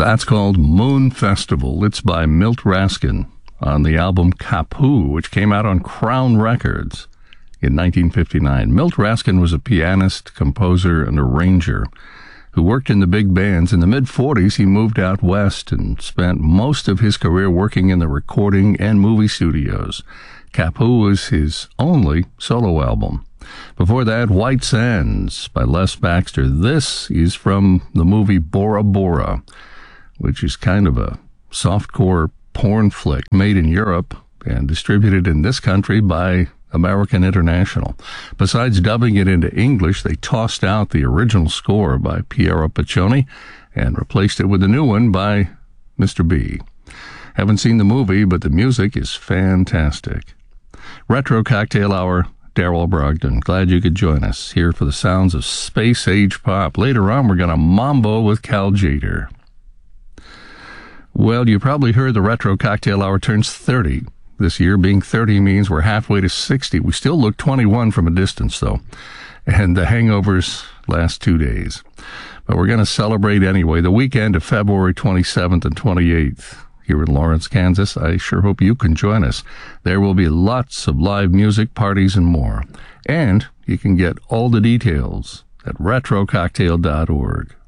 That's called Moon Festival. It's by Milt Raskin on the album Kapu, which came out on Crown Records in 1959. Milt Raskin was a pianist, composer, and arranger who worked in the big bands. In the mid-40s, he moved out west and spent most of his career working in the recording and movie studios. Kapu was his only solo album. Before that, White Sands by Les Baxter. This is from the movie Bora Bora, which is kind of a softcore porn flick made in Europe and distributed in this country by American International. Besides dubbing it into English, they tossed out the original score by Piero Piccioni and replaced it with a new one by Mr. B. Haven't seen the movie, but the music is fantastic. Retro Cocktail Hour, Daryl Brogdon. Glad you could join us here for the sounds of space age pop. Later on, we're going to mambo with Cal Jader. Well, you probably heard the Retro Cocktail Hour turns 30 this year. Being 30 means we're halfway to 60. We still look 21 from a distance, though. And the hangovers last 2 days. But we're going to celebrate anyway. The weekend of February 27th and 28th here in Lawrence, Kansas. I sure hope you can join us. There will be lots of live music, parties, and more. And you can get all the details at retrococktail.org.